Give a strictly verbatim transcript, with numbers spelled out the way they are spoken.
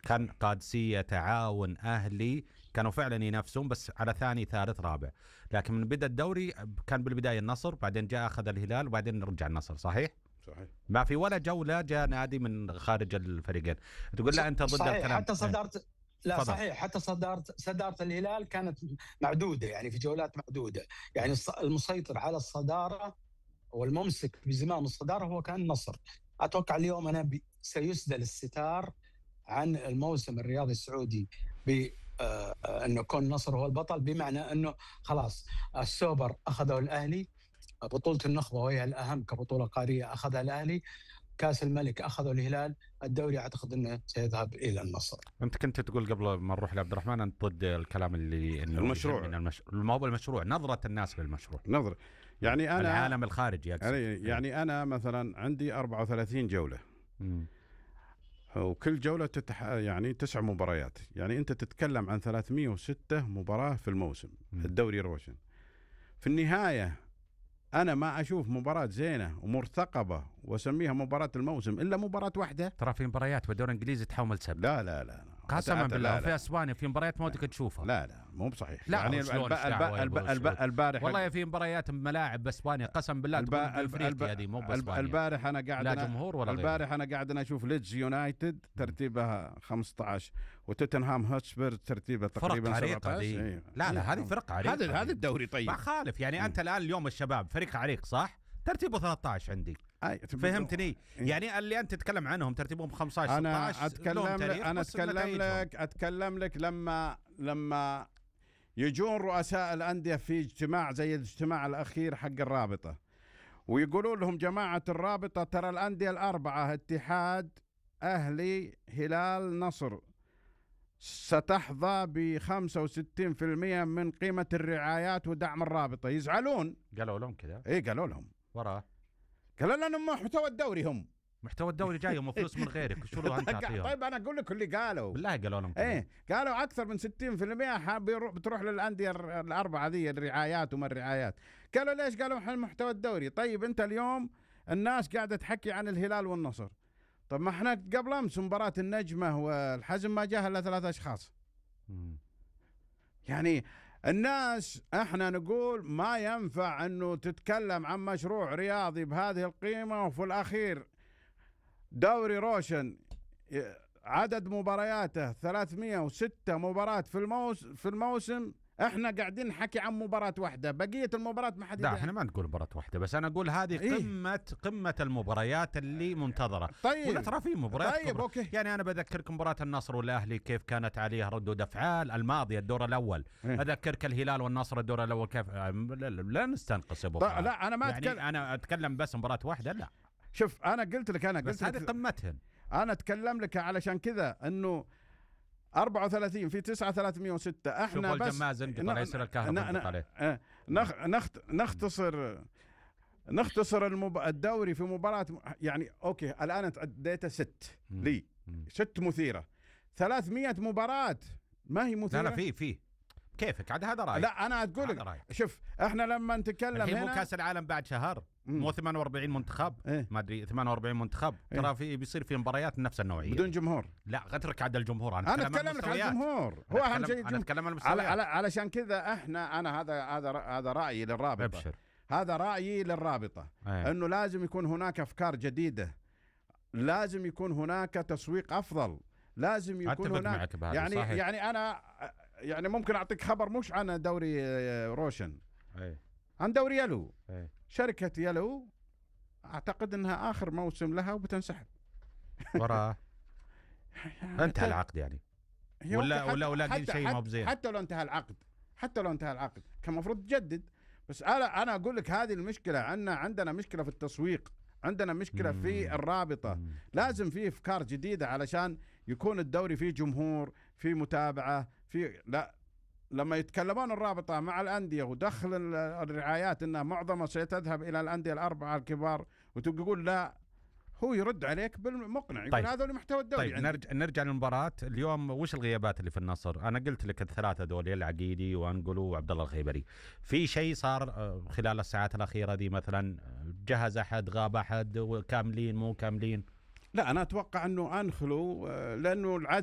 كان قادسية، تعاون، أهلي، كانوا فعلا ينافسون بس على ثاني ثالث رابع. لكن من بدأ الدوري كان بالبداية النصر، بعدين جاء أخذ الهلال، وبعدين رجع النصر. صحيح؟ صحيح. ما في ولا جولة جاء نادي من خارج الفريقين. تقول لا أنت ضد صحيح. الكلام. حتى صدارت لا فضل. صحيح، حتى صدارت صدارة الهلال كانت معدودة، يعني في جولات معدودة. يعني المسيطر على الصدارة والممسك بزمام الصدارة هو كان النصر. أتوقع اليوم أنا سيسدل الستار عن الموسم الرياضي السعودي بأنه يكون النصر هو البطل، بمعنى أنه خلاص السوبر أخذه الأهلي، بطولة النخبة وهي الأهم كبطولة قارية أخذها الأهلي، كاس الملك أخذه الهلال، الدوري أعتقد أنه سيذهب إلى النصر. أنت كنت تقول قبل ما نروح لعبد الرحمن أنت ضد الكلام اللي إنه المشروع من المش... الموضوع المشروع، نظرة الناس للمشروع، نظرة يعني أنا العالم الخارجي يعني, يعني أنا مثلا عندي أربعة وثلاثين جولة، م. وكل جولة تتح... يعني تسع مباريات، يعني أنت تتكلم عن ثلاثمئة وستة مباراة في الموسم. م. الدوري روشن في النهاية. أنا ما أشوف مباراة زينة ومرتقبة وسميها مباراة الموسم إلا مباراة واحدة. ترى في مباريات بالدوري الإنجليزي تحومل سب. لا لا لا قسما بالله. في اسبانيا في مباريات ما ودك تشوفها. لا لا مو بصحيح. لا يعني البارح والله في مباريات ملاعب باسبانيا قسم بالله الب... تقول الب... هذه مو باسبانيا. البارح انا قاعد لا جمهور ولا البارح انا قاعد انا اشوف ليدز يونايتد ترتيبها خمسة عشر وتوتنهام هوتسبير ترتيبه تقريبا سبعة عشر. إيه. لا لا هذه فرق عريقه. هذا هذا الدوري طيب ما خالف. يعني م. انت الان اليوم الشباب فريق عريق صح؟ ترتيبه ثلاثة عشر عندي. فهمتني؟ يعني اللي انت تتكلم عنهم ترتيبهم خمسة عشر انا ستة عشر اتكلم لك انا اتكلم لك اتكلم لك لما لما يجون رؤساء الانديه في اجتماع زي الاجتماع الاخير حق الرابطه ويقولوا لهم جماعه الرابطه ترى الانديه الاربعه اتحاد، اهلي، هلال، نصر ستحظى ب خمسة وستين بالمئة من قيمه الرعايات ودعم الرابطه. يزعلون. قالوا لهم كذا؟ ايه قالوا لهم وراه قالوا لنا محتوى الدوري هم محتوى الدوري جاي وفلوس من غيرك شو له انت تعطيهم؟ طيب انا اقول لك اللي قالوا بالله قالوا لهم كده. ايه قالوا اكثر من ستين بالمئة بتروح للانديه الاربعه ذي الرعايات وما الرعايات. قالوا ليش؟ قالوا احنا المحتوى الدوري. طيب انت اليوم الناس قاعده تحكي عن الهلال والنصر، طب ما احنا قبل امس مباراه النجمه والحزم ما جاها الا ثلاث اشخاص. م. يعني الناس احنا نقول ما ينفع انه تتكلم عن مشروع رياضي بهذه القيمة وفي الاخير دوري روشن عدد مبارياته ثلاثمئة وستة مباراة في الموسم في الموسم احنا قاعدين نحكي عن مباراة واحدة، بقية المباراة ما حد. لا احنا ما نقول مباراة واحدة، بس انا اقول هذه إيه؟ قمة قمة المباريات اللي منتظرة. طيب ولا ترى في مباريات طيب أوكي. يعني انا بذكركم مباراة النصر والاهلي كيف كانت عليها ردود افعال الماضية الدور الاول. إيه؟ اذكرك الهلال والنصر الدور الاول كيف لا نستنقص ابو طيب لا انا ما يعني أتكلم. انا اتكلم بس مباراة واحدة. لا شوف انا قلت لك انا قلت بس هذه قمتهن. انا اتكلم لك علشان كذا انه أربعة وثلاثين في تسعة ثلاثمئة وستة احنا بس نخ... نخت... نختصر نختصر المب... الدوري في مباراة يعني اوكي الان اديته ست م. لي م. ست مثيرة. ثلاثمئة مباراة ما هي مثيرة. لا لا في في كيفك عاد هذا رأي. لا انا اقول لك شوف احنا لما نتكلم هنا مو كاس العالم بعد شهر مو ثمانية وأربعين منتخب إيه؟ ما ادري ثمانية وأربعين منتخب إيه؟ ترى في بيصير في مباريات نفس النوعيه بدون جمهور. لا اترك عاد الجمهور. انا اتكلم لك عن الجمهور هو اهم شيء. انا اتكلم عن على على علشان كذا احنا انا هذا هذا هذا رايي للرابطه. ابشر. هذا رايي للرابطه أيه. انه لازم يكون هناك افكار جديده، لازم يكون هناك تسويق افضل، لازم يكون هناك يعني صحيح. يعني انا يعني ممكن اعطيك خبر مش عن دوري روشن أيه. عن دوري يلو أيه. شركة يلو اعتقد انها اخر موسم لها وبتنسحب. وراه انتهى العقد يعني ولا ولا ولا شيء مو بزين. حتى لو انتهى العقد حتى لو انتهى العقد كان المفروض تجدد. بس انا انا اقول لك هذه المشكله. عندنا عندنا مشكله في التسويق، عندنا مشكله مم. في الرابطه. مم. لازم في افكار جديده علشان يكون الدوري فيه جمهور، فيه متابعه، في لا لما يتكلمون الرابطه مع الانديه ودخل الرعايات انها معظمها ستذهب الى الانديه الاربعه الكبار وتقول لا، هو يرد عليك بالمقنع يقول طيب. هذا محتوى الدوري. طيب نرجع نرجع للمباراه اليوم. وش الغيابات اللي في النصر؟ انا قلت لك الثلاثه دول العقيدي وانقلو وعبد الله الخيبري. في شيء صار خلال الساعات الاخيره دي مثلا جهز احد غاب احد كاملين مو كاملين؟ لا انا اتوقع انه انخلو لانه العدد